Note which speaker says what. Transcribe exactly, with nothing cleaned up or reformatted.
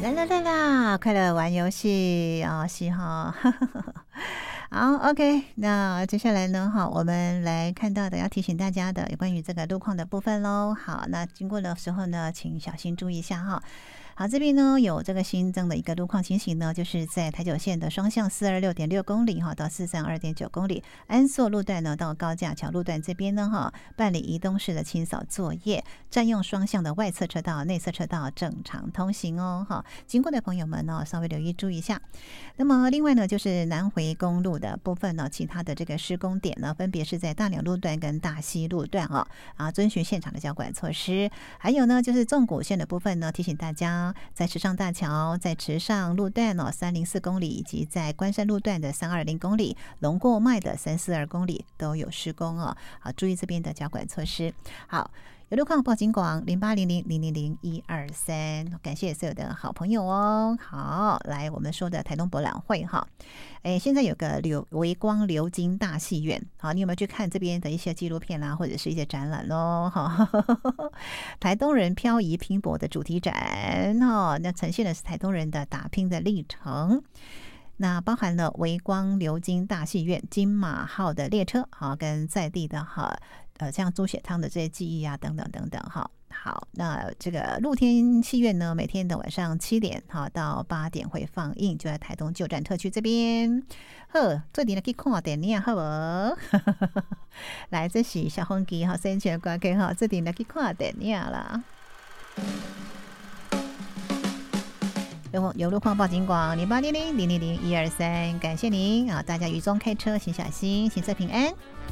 Speaker 1: 啦啦啦啦，快乐玩游戏啊，是哈。好 ，OK， 那接下来呢，哈，我们来看到的要提醒大家的有关于这个路况的部分喽。好，那经过的时候呢，请小心注意一下哈。好，这边呢有这个新增的一个路况情形呢，就是在台九线的双向四二六点六公里哈到四三二点九公里，安朔路段呢到高架桥路段这边呢哈，办理移动式的清扫作业，占用双向的外侧车道、内侧车道正常通行哦哈。经过的朋友们呢，稍微留意注意一下。那么另外呢，就是南回公路的部分呢，其他的这个施工点呢，分别是在大鸟路段跟大溪路段哦啊，遵循现场的交管措施。还有呢，就是纵谷线的部分呢，提醒大家。在池上大桥、在池上路段哦三零四公里，以及在关山路段的三二零公里、龙过脉的三四二公里都有施工哦。好，注意这边的交管措施。好。有路况报警广零八零零零零零一二三，感谢所有的好朋友哦。好，来我们说的台东博览会哈，哎，现在有个流微光流金大戏院，好，你有没有去看这边的一些纪录片啦，或者是一些展览喽？哈，台东人漂移拼搏的主题展哦，那呈现的是台东人的打拼的历程。那包含了微光流金大戏院、金马号的列车，好，跟在地的哈，呃，像猪血汤的这些记忆啊，等等等等，哈。好，那这个露天戏院呢，每天的晚上七点哈到八点会放映，就在台东旧站特区这边。呵，这里呢可以看电影，好不？来，这是小红旗哈，宣传歌曲哈，这里呢可以看电影啦。有路况报警广零八零零零零零一二三，感谢您啊！大家雨中开车，请小心，行车平安。